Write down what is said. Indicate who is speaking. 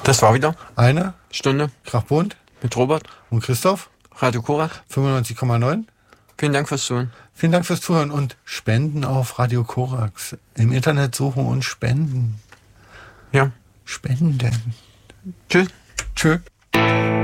Speaker 1: Das war wieder
Speaker 2: eine
Speaker 1: Stunde
Speaker 2: Krachbund
Speaker 1: mit Robert
Speaker 2: und Christoph,
Speaker 1: Radio Korax.
Speaker 2: 95,9.
Speaker 1: Vielen Dank fürs Zuhören.
Speaker 2: Vielen Dank fürs Zuhören und Spenden auf Radio Korax. Im Internet suchen und spenden.
Speaker 1: Ja.
Speaker 2: Spenden.
Speaker 1: Tschüss.
Speaker 2: Tschüss.